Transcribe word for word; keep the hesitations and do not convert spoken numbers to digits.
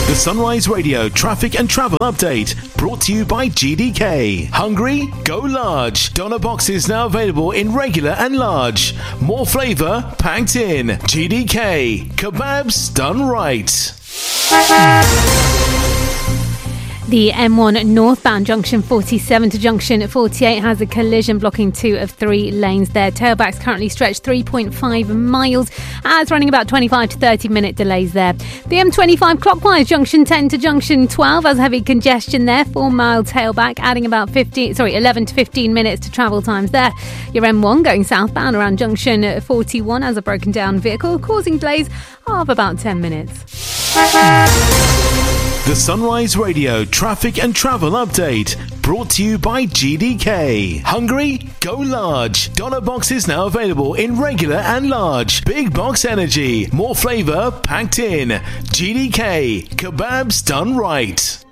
The Sunrise Radio traffic and travel update brought to you by G D K. Hungry? Go large. Doner boxes now available in regular and large. More flavour packed in. G D K. Kebabs done right. The M one northbound junction forty-seven to junction forty-eight has a collision blocking two of three lanes there. Tailbacks currently stretched three point five miles. Uh, it's running about twenty-five to thirty minute delays there. The M twenty-five clockwise junction ten to junction twelve has heavy congestion there. Four mile tailback adding about fifteen, sorry, eleven to fifteen minutes to travel times there. Your M one going southbound around junction forty-one has a broken down vehicle causing delays of about ten minutes. The Sunrise Radio traffic and travel update brought to you by G D K. Hungry? Go large. Doner boxes now available in regular and large. Big box energy. More flavour packed in. G D K. Kebabs done right.